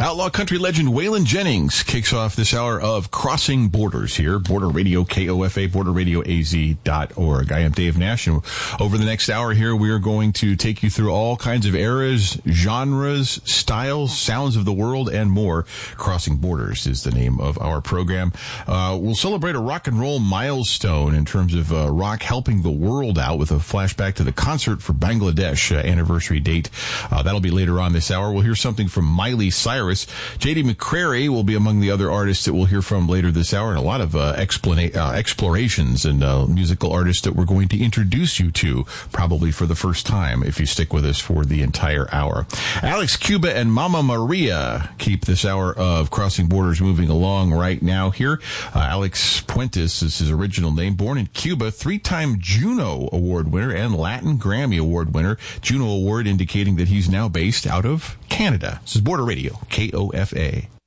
Outlaw country legend Waylon Jennings kicks off this hour of Crossing Borders here. Border Radio KOFA, borderradioaz.org. I am Dave Nash, and over the next hour here, we are going to take you through all kinds of eras, genres, styles, sounds of the world, and more. Crossing Borders is the name of our program. We'll celebrate a rock and roll milestone in terms of rock helping the world out with a flashback to the Concert for Bangladesh anniversary date. That'll be later on this hour. We'll hear something from Miley Cyrus. J.D. McCrary will be among the other artists that we'll hear from later this hour, and a lot of explorations and musical artists that we're going to introduce you to, probably for the first time, if you stick with us for the entire hour. Alex Cuba and Mama Maria keep this hour of Crossing Borders moving along right now here. Alex Puentes is his original name, born in Cuba, 3-time Juno Award winner and Latin Grammy Award winner. Juno Award indicating that he's now based out of Canada. This is Border Radio, KOFA.